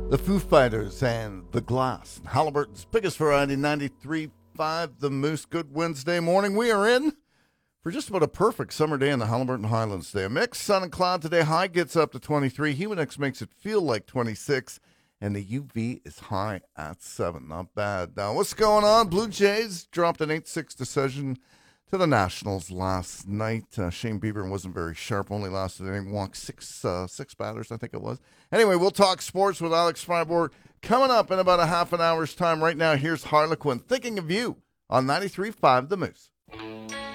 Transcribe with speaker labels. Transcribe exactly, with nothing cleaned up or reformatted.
Speaker 1: The Foo Fighters and The Glass. Halliburton's biggest variety, ninety-three point five The Moose. Good Wednesday morning. We are in for just about a perfect summer day in the Halliburton Highlands today. A mix, sun and cloud today. High gets up to twenty-three. Humidex makes it feel like twenty-six. And the U V is high at seven. Not bad. Now, what's going on? Blue Jays dropped an eight six decision to the Nationals last night. Uh, Shane Bieber wasn't very sharp. Only lasted an inning, walked six, uh, six batters, I think it was. Anyway, we'll talk sports with Alex Fribourg coming up in about a half an hour's time. Right now, here's Harlequin, Thinking of You on ninety-three point five The Moose.